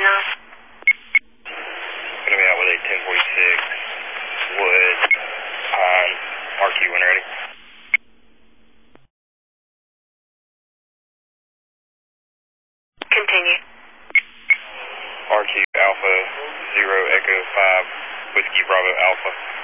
Gonna be out with a 1046 Wood Pine RQ when ready. Continue. RQ Alpha 0 Echo 5 Whiskey Bravo Alpha.